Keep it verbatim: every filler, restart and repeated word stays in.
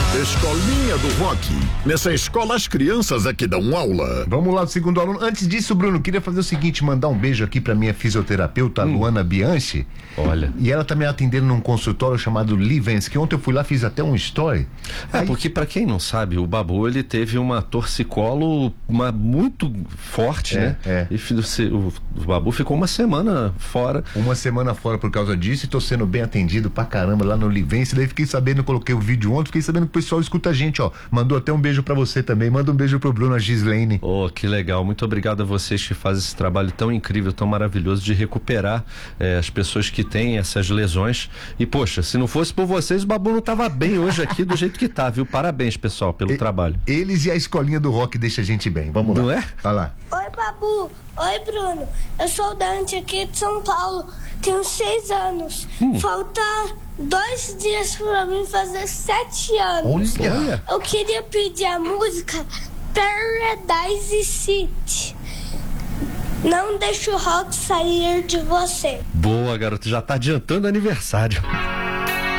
Escolinha do Rock. Nessa escola as crianças é que dão aula. Vamos lá do segundo aluno. Antes disso, Bruno, queria fazer o seguinte, mandar um beijo aqui pra minha fisioterapeuta, hum. Luana Bianchi. Olha. E ela tá me atendendo num consultório chamado Livens, que ontem eu fui lá, fiz até um story. É, Aí... porque pra quem não sabe, o Babu, ele teve uma torcicolo uma, muito forte, é, né? É. E o, o Babu ficou uma semana fora. Uma semana fora por causa disso, e tô sendo bem atendido pra caramba lá no Livens. Daí fiquei sabendo, coloquei o vídeo ontem, fiquei sabendo que o pessoal escuta a gente, ó. Mandou até um beijo pra você também. Manda um beijo pro Bruno, a Gislaine. Oh, que legal. Muito obrigado a vocês que fazem esse trabalho tão incrível, tão maravilhoso de recuperar eh, as pessoas que têm essas lesões. E, poxa, se não fosse por vocês, o Babu não tava bem hoje aqui do jeito que tá, viu? Parabéns, pessoal, pelo e, trabalho. Eles e a escolinha do rock deixa a gente bem. Vamos lá. Não é? Vai lá. Oi, Babu. Oi, Bruno. Eu sou o Dante aqui de São Paulo. Tenho seis anos. Hum. Falta dois dias pra mim fazer sete anos. Olha. Eu queria pedir a música Paradise City. Não deixe o rock sair de você. Boa, garoto. Já tá adiantando aniversário.